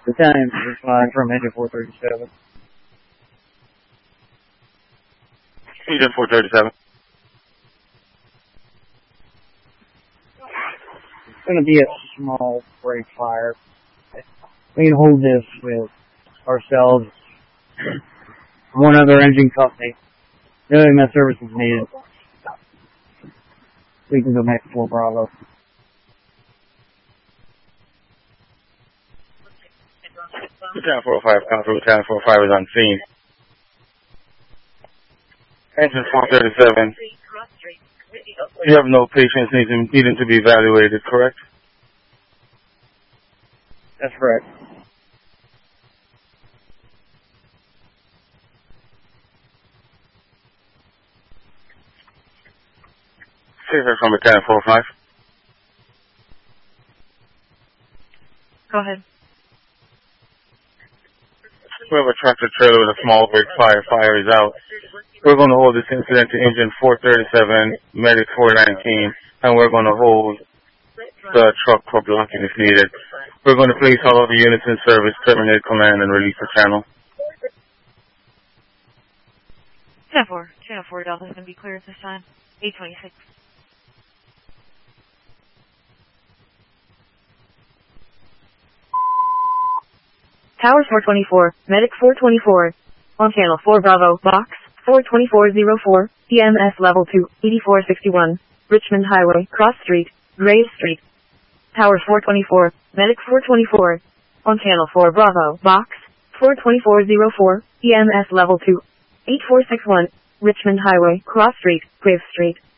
Battalion 5 from Engine 437. Engine 437. It's going to be a small break fire. We can hold this with ourselves, one other engine company. Doing that service is needed. We can go back to 4 Bravo. Battalion 405, Control Battalion 405 is on scene. Engine 437. You have no patients needing to be evaluated, correct? That's correct. Safer from Battalion 405. Go ahead. We have a tractor trailer with a small break fire. Fire is out. We're going to hold this incident to Engine 437, Medic 419, and we're going to hold the truck for blocking if needed. We're going to place all of the units in service, terminate command, and release the channel. Channel 4 Delta is going to be clear at this time. 826. Tower 424, Medic 424, on Channel 4 Bravo, Box 42404, EMS Level 2, 8461, Richmond Highway, Cross Street, Graves Street. Tower 424, Medic 424, on Channel 4 Bravo, Box 42404, EMS Level 2, 8461, Richmond Highway, Cross Street, Graves Street.